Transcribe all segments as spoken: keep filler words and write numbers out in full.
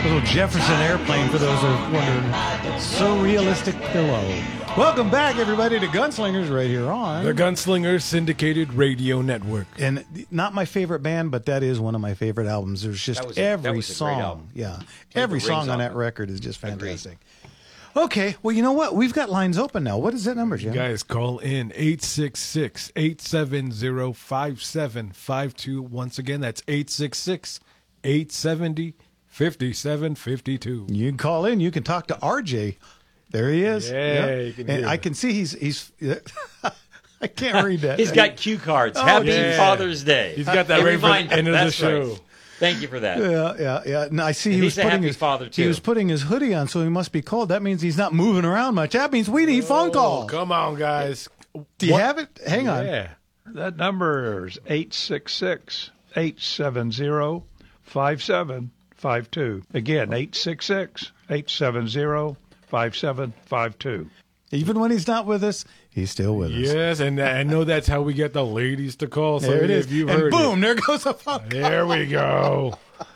Little Jefferson Airplane, for those who are wondering. So realistic pillow. Welcome back, everybody, to Gunslingers right here on the Gunslingers Syndicated Radio Network. And not my favorite band, but that is one of my favorite albums. There's just was a, every song. Yeah, every song on that record is just fantastic. Agreed. Okay, well, you know what? We've got lines open now. What is that number, Jim? You guys call in eight six six, eight seven zero, five seven five two. Once again, that's eight six six, eight seven zero, five seven five two. You can call in. You can talk to R J. There he is. Yeah, yep. you can and hear I it. can see he's he's. I can't read that. He's got cue cards. Oh, Happy yeah. Father's Day. He's got that right from the end of the show. Right. Thank you for that. Yeah, yeah, yeah. And I see And he was he's a putting happy his father, too. He was putting his hoodie on, so he must be cold. That means he's not moving around much. That means we need phone calls. Oh, come on, guys. Do you What? have it? Hang on. Yeah. That number is eight six six, eight seven zero, five seven five two. Again, eight six six, eight seven zero, five seven five two. Even when he's not with us, he's still with us. Yes, and I know that's how we get the ladies to call. So There it is. if you've And heard boom, it. there goes a phone call. There we go.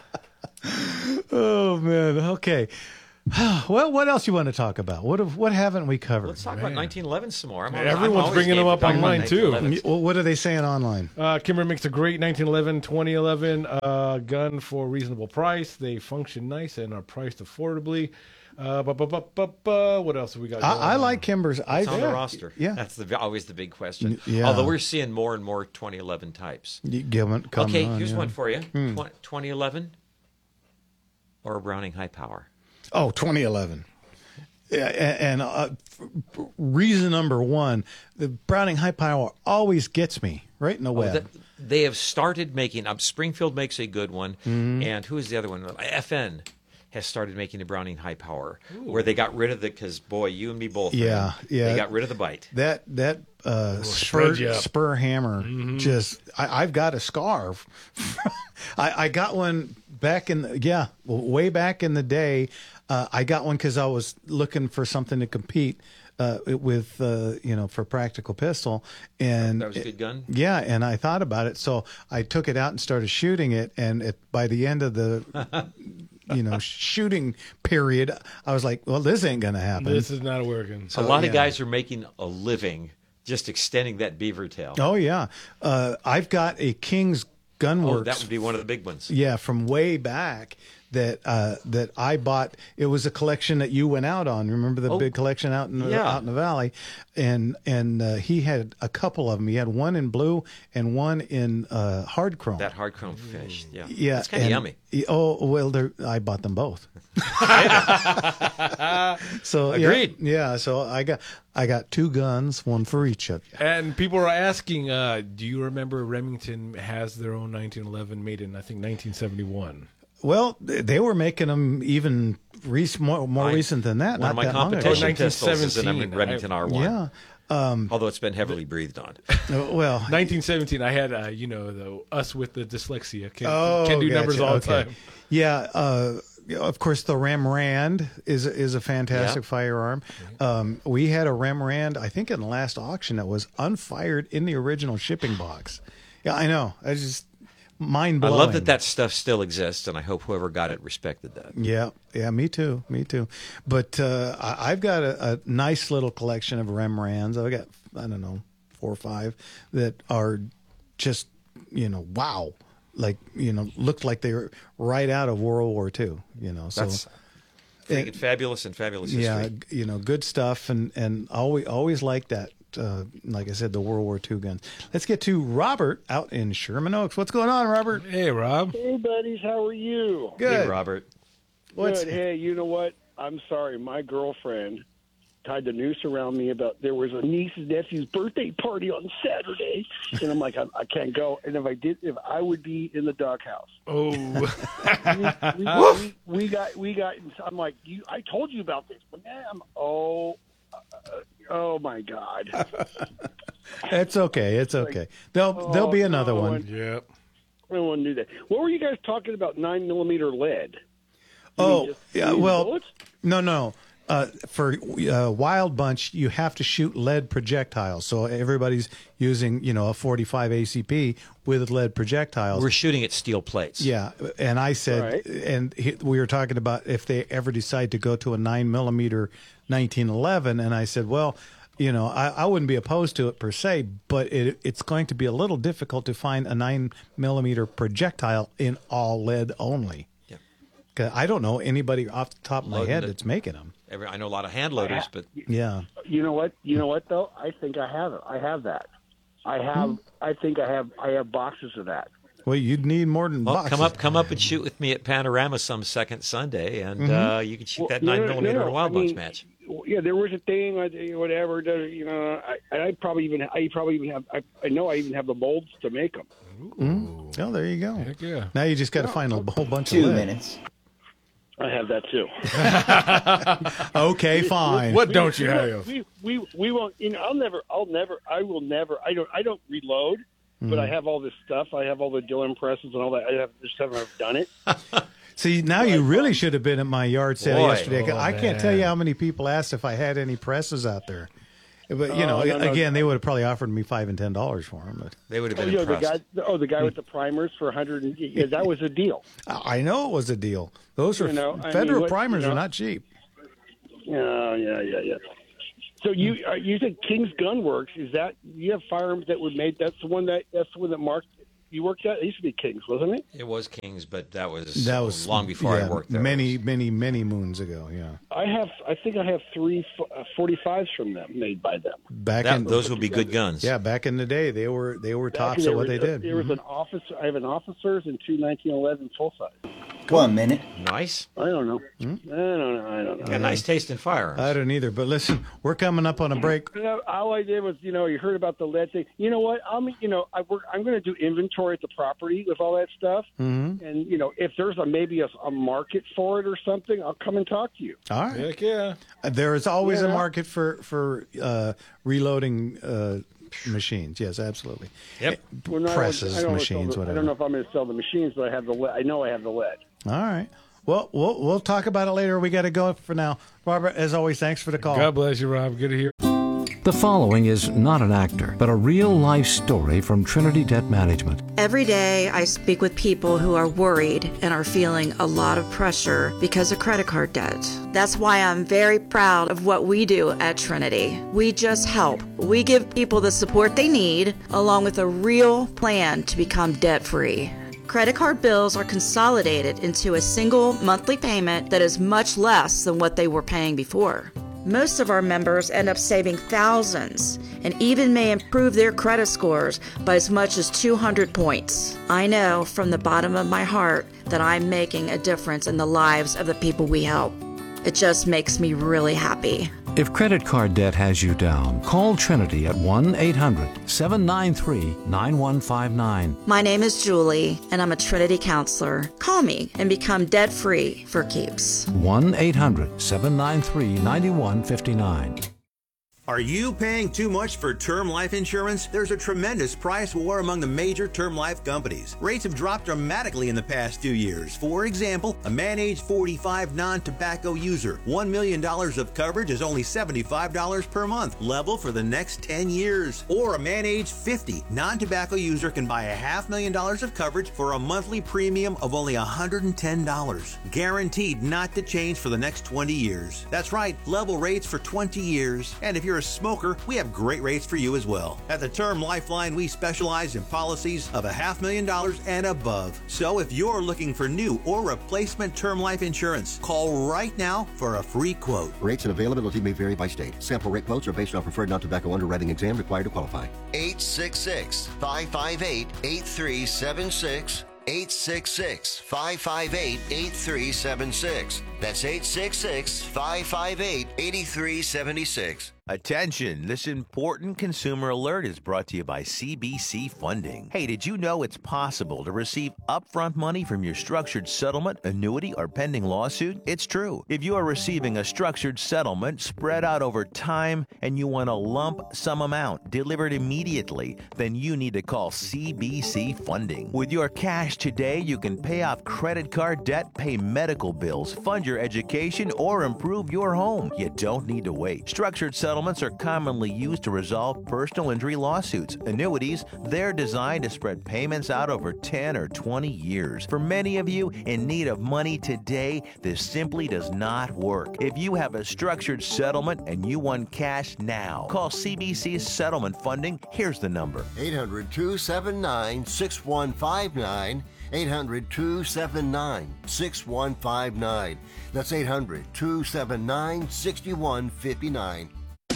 Oh, man. Okay. Well, what else you want to talk about? What have, what haven't we covered? Let's talk about nineteen eleven some more. I'm on, Everyone's I'm always bringing game them for up talking about online, too. nineteen eleven. Well, what are they saying online? Uh, Kimber makes a great nineteen eleven, twenty eleven uh, gun for a reasonable price. They function nice and are priced affordably. Uh, bu- bu- bu- bu- bu- what else have we got? going I, I on? like Kimber's. I, It's on the yeah, roster. Yeah. That's the, always the big question. Yeah. Although we're seeing more and more twenty eleven types. You give it- come Okay, on, here's yeah. one for you. Hmm. Tw- twenty eleven or a Browning High Power? Oh, twenty eleven. Yeah, and, and uh, f- reason number one, the Browning High Power always gets me right in the Oh, web. that, they have started making, um, Springfield makes a good one, Mm-hmm. and who is the other one? F N has started making a Browning High Power, where they got rid of the, because boy, you and me both. Yeah, man, yeah. They got rid of the bite. That that uh, shred you spur, up. spur hammer just I, I've got a scarf. I, I got one back in the, yeah way back in the day. Uh, I got one because I was looking for something to compete uh, with uh, you know for practical pistol and That was a good gun? Yeah, and I thought about it, so I took it out and started shooting it, and it, by the end of the you know shooting period, I was like, well, this ain't gonna happen. This is not working. a lot yeah. of guys are making a living just extending that beaver tail. Oh yeah, uh, I've got a King's Gunworks. Oh, that would be one of the big ones. Yeah, from way back that uh, that I bought. It was a collection that you went out on. Remember the Oh, big collection out in the, yeah. out in the valley, and and uh, he had a couple of them. He had one in blue and one in uh, hard chrome. That hard chrome fish. Yeah. yeah, It's kind of and- yummy. Oh well, they're- I bought them both. So Agreed. Yeah, yeah, so I got I got two guns, one for each of you. And people are asking, uh, do you remember Remington has their own nineteen eleven made in, I think, nineteen seventy-one? Well, they were making them even rec- more, more I- recent than that. One not of my that long ago. competition Oh, pistols is an nineteen seventeen. Remington R one. Yeah. Although it's been heavily breathed on. Uh, Well, nineteen seventeen, I had, uh, you know, the us with the dyslexia. Can, oh, can do gotcha. numbers all okay. the time. Yeah. Uh, of course, the Ramrand is is a fantastic Yeah. firearm. Um, we had a Ramrand, I think, in the last auction that was unfired in the original shipping box. Yeah, I know. I just mind I blowing. love that that stuff still exists, and I hope whoever got it respected that. Yeah, yeah, me too, me too. But uh, I, I've got a, a nice little collection of Remrands. I've got, I don't know, four or five that are just, you know, wow. Like, you know, looked like they were right out of World War Two, you know. So, That's freaking fabulous and fabulous history. yeah, g- you know, good stuff. And, and always, always like that. Uh, like I said, the World War Two guns. Let's get to Robert out in Sherman Oaks. What's going on, Robert? Hey, Rob. Hey, buddies, how are you? Good. Hey, Robert. What's- Good. Hey, you know what? I'm sorry. My girlfriend tied the noose around me about there was a niece and nephew's birthday party on Saturday, and I'm like, I, I can't go. And if I did, if I would be in the doghouse. Oh, we, we, we, we got, we got. I'm like, you. I told you about this, but man, I'm, oh, uh, oh my God. It's okay. It's okay. There'll there'll be another no, one. yep. No one knew that. What were you guys talking about? Nine millimeter lead. You Oh, mean just yeah. use Well, bullets? no, no. Uh, for uh, Wild Bunch, you have to shoot lead projectiles. So everybody's using, you know, a forty-five A C P with lead projectiles. We're shooting at steel plates. Yeah, and I said, Right. and he, we were talking about if they ever decide to go to a nine millimeter nineteen eleven, and I said, well, you know, I, I wouldn't be opposed to it per se, but it, it's going to be a little difficult to find a nine millimeter projectile in all lead only. Yeah. 'Cause I don't know anybody off the top of my Loading head it. that's making them. Every, I know a lot of hand loaders, but Yeah. You know what? You know what though? I think I have it. I have that. I have. I think I have. I have boxes of that. Well, you'd need more than well, boxes. come up, come up and shoot with me at Panorama some second Sunday, and Mm-hmm. uh, you can shoot Well, that no, nine no, millimeter no, in a Wild I Bunch mean, match. Yeah, there was a thing, uh, whatever. the- You know, I, I probably even. I probably even have. I, I know I even have the molds to make them. Mm-hmm. Oh, there you go. Heck yeah. Now you just got to find a whole bunch Two of lead. minutes. I have that too. Okay, fine. What don't you we, have? We, we we won't. You know, I'll never. I'll never. I will never. I don't. I don't reload. But I have all this stuff. I have all the Dylan presses and all that. I have, just haven't ever done it. See, now you really should have been at my yard sale Boy. yesterday. Oh, I can't tell man. you how many people asked if I had any presses out there. But you Oh, know, no, no. again, they would have probably offered me five and ten dollars for them. But They would have Oh, been yeah, the impressed. guy. Oh, the guy with the primers for a hundred. and- Yeah, that was a deal. I know it was a deal. Those are You know, I federal mean, what- primers you know. are not cheap. Yeah, yeah, yeah, yeah. So you uh, you said King's Gun Works. Is that you have firearms that were made? That's the one that that's the one that Mark you worked at. It used to be King's, wasn't it? It was King's, but that was That was long before yeah, I worked there. Many, many, many moons ago. Yeah, I have. I think I have three f- uh, forty-fives from them, made by them. back That, in those would be good guns. yeah, back in the day, they were they were Back tops in at what there they was- did. Mm-hmm. There was an officer. I have an officers and two nineteen eleven full size. One minute. Nice. I don't know. Hmm? I don't know. I don't know. Got nice taste in firearms. I don't either. But listen, we're coming up on a break. You know, all I did was, you know, you heard about the lead thing. You know what? I'm, you know, I work. I'm going to do inventory at the property with all that stuff. Mm-hmm. And you know, if there's a maybe a, a market for it or something, I'll come and talk to you. All right. Heck yeah. There is always a Yeah. market for for uh, reloading uh, machines. Yes, absolutely. Yep. Well, no, I don't- Presses, I don't machines, sell the, whatever. I don't know if I'm going to sell the machines, but I have the. Lead. I know I have the lead. All right. Well, we'll we'll talk about it later. We got to go for now. Barbara, as always, thanks for the call. God bless you, Rob. Good to hear. The following is not an actor, but a real-life story from Trinity Debt Management. Every day I speak with people who are worried and are feeling a lot of pressure because of credit card debt. That's why I'm very proud of what we do at Trinity. We just help. We give people the support they need, along with a real plan to become debt-free. Credit card bills are consolidated into a single monthly payment that is much less than what they were paying before. Most of our members end up saving thousands and even may improve their credit scores by as much as two hundred points. I know from the bottom of my heart that I'm making a difference in the lives of the people we help. It just makes me really happy. If credit card debt has you down, call Trinity at one eight hundred seven nine three nine one five nine. My name is Julie, and I'm a Trinity counselor. Call me and become debt-free for keeps. one eight hundred seven nine three nine one five nine. Are you paying too much for term life insurance? There's a tremendous price war among the major term life companies. Rates have dropped dramatically in the past few years. For example, a man age forty-five non-tobacco user, one million dollars of coverage is only seventy-five dollars per month, level for the next ten years. Or a man age fifty non-tobacco user can buy a half million dollars of coverage for a monthly premium of only one hundred ten dollars. Guaranteed not to change for the next twenty years. That's right, level rates for twenty years. And if you're a smoker, we have great rates for you as well. At the Term Lifeline, we specialize in policies of a half million dollars and above. So if you're looking for new or replacement term life insurance, call right now for a free quote. Rates and availability may vary by state. Sample rate quotes are based on preferred non-tobacco underwriting exam required to qualify. eight six six, five five eight, eight three seven six. eight six six, five five eight, eight three seven six. That's eight six six, five five eight, eight three seven six. Attention, this important consumer alert is brought to you by C B C Funding. Hey, did you know it's possible to receive upfront money from your structured settlement, annuity, or pending lawsuit? It's true. If you are receiving a structured settlement spread out over time and you want a lump sum amount delivered immediately, then you need to call C B C Funding. With your cash today, you can pay off credit card debt, pay medical bills, fund your education, or improve your home. You don't need to wait. Structured settlements are commonly used to resolve personal injury lawsuits. Annuities, they're designed to spread payments out over ten or twenty years. For many of you in need of money today, this simply does not work. If you have a structured settlement and you want cash now, call C B C Settlement Funding. Here's the number. eight hundred, two seven nine, six one five nine. eight hundred, two seven nine, six one five nine. That's eight hundred, two seven nine, six one five nine.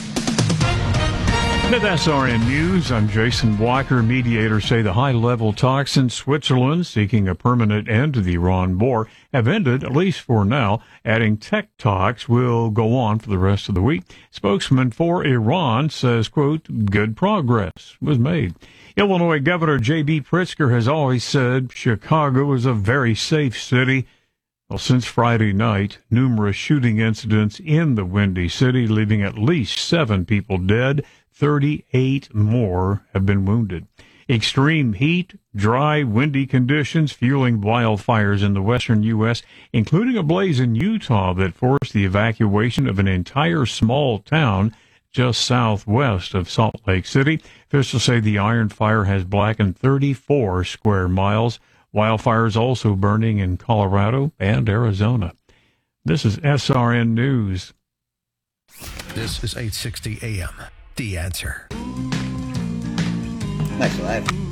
With S R N News, I'm Jason Walker. Mediators say the high-level talks in Switzerland seeking a permanent end to the Iran war have ended, at least for now, adding tech talks will go on for the rest of the week. Spokesman for Iran says, quote, good progress was made. Illinois Governor J B. Pritzker has always said Chicago is a very safe city. Well, since Friday night, numerous shooting incidents in the Windy City, leaving at least seven people dead. thirty-eight more have been wounded. Extreme heat, dry, windy conditions fueling wildfires in the western U S, including a blaze in Utah that forced the evacuation of an entire small town just southwest of Salt Lake City. Officials say the iron fire has blackened thirty-four square miles. Wildfires also burning in Colorado and Arizona. This is S R N News. This is eight sixty A M. The Answer. Nice live.